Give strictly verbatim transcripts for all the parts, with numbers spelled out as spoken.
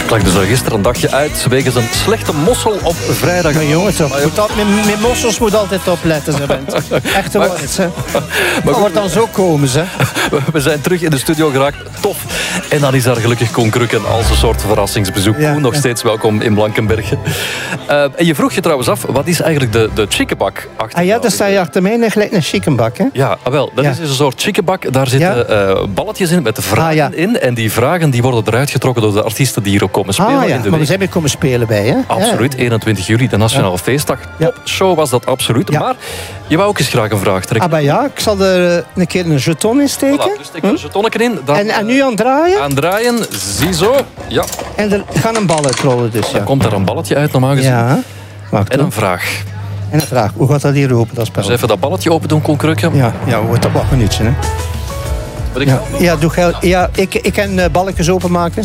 Klag dus al gisteren een dagje uit wegens een slechte mossel op vrijdag. Maar jongens, op, moet dat, met, met mossels moet altijd opletten, ze bent. Echt waar, hè. Maar wordt dan zo komen, ze. We zijn terug in de studio geraakt. Tof. En dan is daar gelukkig Koen Krukken als een soort verrassingsbezoek. Ja, Koen, nog ja. steeds welkom in Blankenberge. Uh, en je vroeg je trouwens af, wat is eigenlijk de, de chickenbak achter? Ah ja, daar sta je achter mij en gelijk een chickenbak, hè? Ja, wel, dat ja. is dus een soort chickenbak. Daar zitten ja. uh, balletjes in met vragen ah, ja. in. En die vragen die worden eruit getrokken door de artiesten die hier ook komen spelen. Ah, ja. in de maar we week. zijn weer komen spelen bij, hè? Absoluut, ja. eenentwintig juli, de Nationale ja. Feestdag. Topshow was dat absoluut. Ja. Maar je wou ook eens graag een vraag trekken. Ah, maar ja, ik zal er een keer een jeton in steken. Voilà, dus steek er een jetonnetje in. Dan, en, en nu aan het draaien? Aan draaien, ziezo. Ja. En er gaan een bal uitrollen dus, ja. Dan komt er een balletje uit, normaal gezien. Ja. Wacht, en een vraag. En een vraag. Hoe gaat dat hier open, dat spel? Dus even dat balletje open doen, Koen Krukken. Ja, ja, hoe wordt dat? Wacht een minuutje, hè. Wat ik ja, ja, doe geld. Ja, ik, ik kan uh, balletjes openmaken.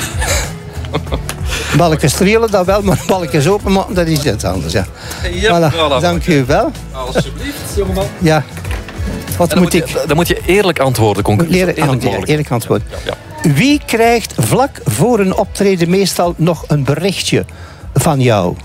Balletjes strielen, dat wel, maar balletjes openmaken, dat is iets anders, ja. Ja, voilà. Voilà, dank u wel. Alsjeblieft, jongeman. Ja. Wat dan moet, moet ik... Je, dan moet je eerlijk antwoorden, Koen Krukken. Eerlijk, eerlijk, eerlijk, eerlijk antwoorden. Ja, ja. Wie krijgt vlak voor een optreden meestal nog een berichtje van jou?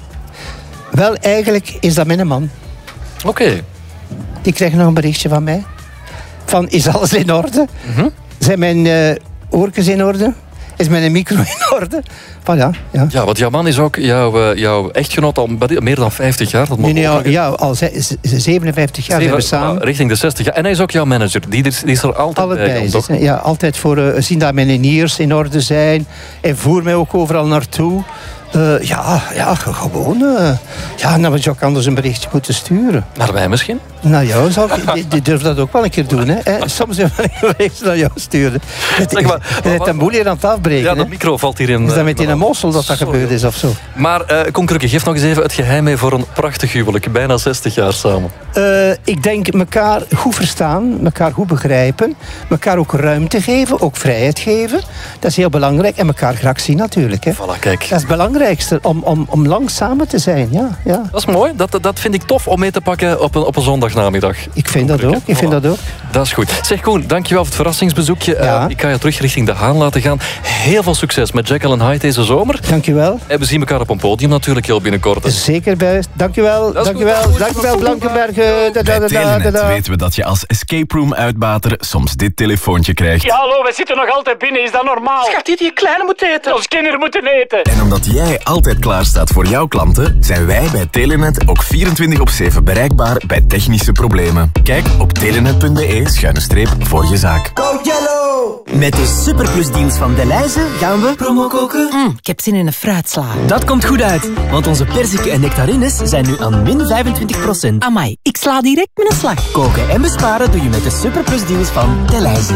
Wel, eigenlijk is dat mijn man. Oké. Okay. Die krijgt nog een berichtje van mij. Van, is alles in orde? Mm-hmm. Zijn mijn uh, oortjes in orde? Is mijn micro in orde? Voilà, ja. Ja, want jouw man is ook jouw, jouw echtgenoot al meer dan vijftig jaar. Dat nee, nee, al, ja, al zevenenvijftig jaar zijn we samen. Richting de zestig jaar. En hij is ook jouw manager. Die is, die is er altijd, altijd bij. bij toch? Ja, altijd voor uh, zien dat mijn niers in orde zijn. En voer mij ook overal naartoe. Uh, ja, ja, gewoon. Uh, ja, dan had je ook anders een berichtje moeten sturen. Naar mij misschien? Nou ja, zou ik, die, die durf dat ook wel een keer doen. Hè. Hè? Soms een berichtje naar jou sturen. Zeg maar, je hebt een boel hier aan het afbreken. Ja, de micro valt hier in. Is dat met in een mossel dat dat Sorry. gebeurd is of zo? Maar uh, Koen Krukken, geef nog eens even het geheim mee voor een prachtig huwelijk. Bijna zestig jaar samen. Uh, ik denk elkaar goed verstaan, elkaar goed begrijpen. Elkaar ook ruimte geven, ook vrijheid geven. Dat is heel belangrijk. En elkaar graag zien natuurlijk. Hè. Voilà, kijk. Dat is het belangrijkste, om, om, om lang samen te zijn. Ja, ja. Dat is mooi. Dat, dat vind ik tof om mee te pakken op een, op een zondagnamiddag. Ik vind dat ook. Ik vind voilà. dat ook. Dat is goed. Zeg Koen, dankjewel voor het verrassingsbezoekje. Ja. Uh, ik ga je terug richting de Haan laten gaan. Heel veel succes met Jekyll and Hyde deze zomer. Dankjewel. En we zien elkaar op een podium natuurlijk heel binnenkort. Zeker bij. Dankjewel. Dankjewel. Dankjewel Blankenberge. Bij Telenet weten we dat je als escape room uitbater soms dit telefoontje krijgt. Ja, hallo, we zitten nog altijd binnen. Is dat normaal? Schat, die die kleine moet eten. Ons kinderen moeten eten. En omdat jij altijd klaar staat voor jouw klanten, zijn wij bij Telenet ook vierentwintig op zeven bereikbaar bij technische problemen. Kijk op telenet punt be schuine streep voor je zaak. Go Yellow! Met de superplusdeals van Delhaize gaan we promo koken. Mm, ik heb zin in een fruitsla. Dat komt goed uit, want onze perziken en nectarines zijn nu aan min vijfentwintig procent. Amai, ik sla direct met een slag. Koken en besparen doe je met de superplusdeals van Delhaize.